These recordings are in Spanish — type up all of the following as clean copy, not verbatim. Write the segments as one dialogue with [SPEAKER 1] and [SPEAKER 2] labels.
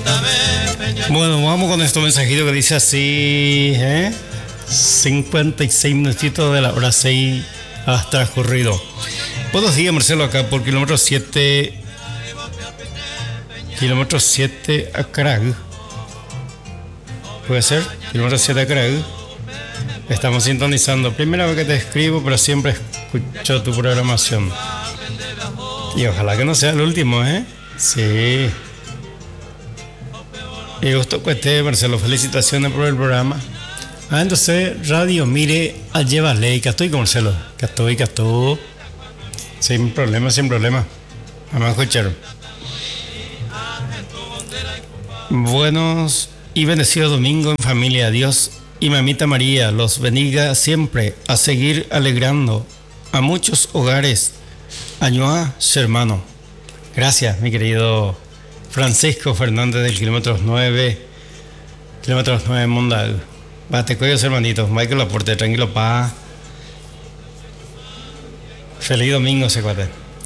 [SPEAKER 1] Bueno, vamos con este mensajito que dice así, 56 minutitos de la hora 6 has transcurrido. Buenos días, Marcelo, acá por kilómetro 7 a Carag. ¿Puede ser? Kilómetro 7 a Carag. Estamos sintonizando. Primera vez que te escribo, pero siempre escucho tu programación. Y ojalá que no sea el último, ¿eh? Sí. Y gusto que esté, Marcelo. Felicitaciones por el programa. Entonces, Radio Mire a llevarle. Que estoy con Marcelo. Que estoy. Sin problema. Vamos a escuchar. Buenos y bendecidos domingos en familia. Dios y Mamita María los bendiga siempre a seguir alegrando a muchos hogares. Añoa, su hermano. Gracias, mi querido Francisco Fernández del kilómetros 9 Mondal. Te cuido, hermanito. Michael Laporte, tranquilo, pa. Feliz domingo, se cuate.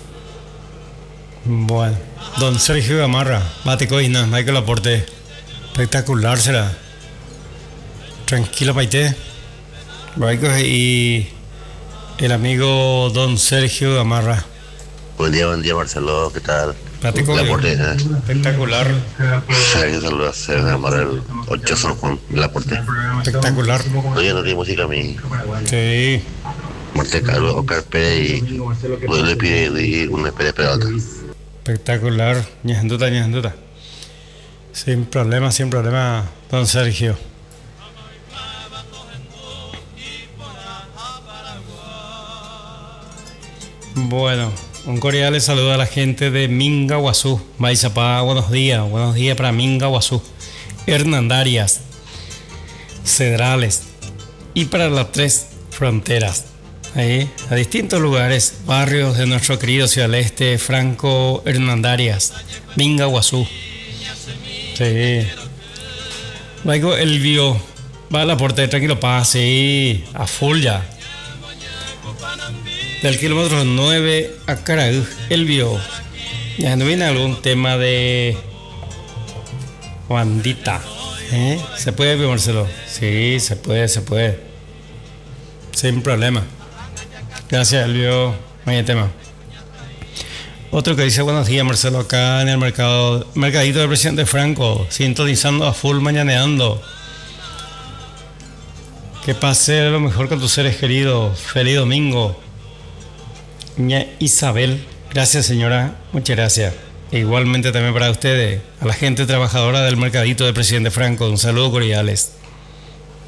[SPEAKER 1] Bueno, don Sergio Gamarra, te cuido, Michael Laporte. Espectacular será. Tranquilo, paite. Y el amigo don Sergio Gamarra.
[SPEAKER 2] Buen día, Marcelo, ¿qué tal?
[SPEAKER 1] Espectacular.
[SPEAKER 2] Saludos a Gamarra, el 8 San Juan, Laporte.
[SPEAKER 1] Espectacular.
[SPEAKER 2] Oye, no tiene música a mí.
[SPEAKER 1] Sí.
[SPEAKER 2] Monte Carlos, Oscar Pérez y hoy le pide una pelota.
[SPEAKER 1] Espectacular. Ñajanduta. Sin problema, don Sergio. Bueno, un cordial saludo a la gente de Mingaguazú. Maizapá, buenos días para Mingaguazú. Hernandarias, Cedrales y para las 3 fronteras. Ahí, a distintos lugares, barrios de nuestro querido Ciudad del Este, Franco, Hernandarias, Mingaguazú. Sí. Luego el vio, va a la puerta, tranquilo, sí, a full ya. Del kilómetro 9 a Carag, el vio. Ya no viene algún tema de Juandita. ¿Se puede, Marcelo? Sí, se puede. Sin problema. Gracias, Elvio. Vaya tema. Otro que dice buenos días, Marcelo, acá en el mercadito del presidente Franco, sintonizando a full, mañaneando. Que pase lo mejor con tus seres queridos. Feliz domingo. Ña Isabel, gracias, señora, muchas gracias. E igualmente también para ustedes, a la gente trabajadora del mercadito del presidente Franco, un saludo cordiales.